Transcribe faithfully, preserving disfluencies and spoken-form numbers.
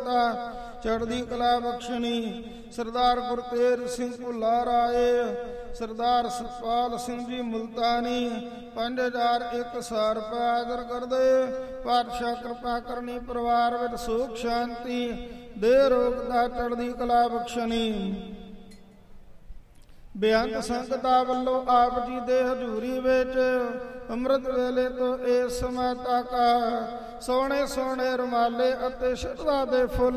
ਸੰਗਤਾ ਚੜ੍ਹਦੀ ਕਲਾ ਬਖਸ਼ਣੀ। ਸਰਦਾਰ ਗੁਰਤੇਜ ਸਿੰਘ ਭੁੱਲਾ ਰਾਏ, ਸਰਦਾਰ ਸਤਪਾਲ ਸਿੰਘ ਜੀ ਮੁਲਤਾਨੀ, ਪੰਜ ਹਜ਼ਾਰ ਇੱਕ ਸੌ ਰੁਪਏ ਹਾਜ਼ਰ ਕਰਦੇ। ਪਾਤਸ਼ਾਹ ਕਿਰਪਾ ਕਰਨੀ, ਪਰਿਵਾਰ ਵਿੱਚ ਸੁਖ ਸ਼ਾਂਤੀ ਦੇ ਰੋਗ ਦਾ ਚੜ੍ਹਦੀ ਕਲਾ ਬਖਸ਼ਣੀ। ਬੇਅੰਤ ਸੰਗਤਾਂ ਵੱਲੋਂ ਆਪ ਜੀ ਦੇ ਹਜ਼ੂਰੀ ਵਿੱਚ ਅੰਮ੍ਰਿਤ ਵੇਲੇ ਤੋਂ ਇਸ ਸਮਾਂ ਤੱਕ ਸੋਹਣੇ ਸੋਹਣੇ ਰੁਮਾਲੇ ਅਤੇ ਸ਼ਰਧਾ ਦੇ ਫੁੱਲ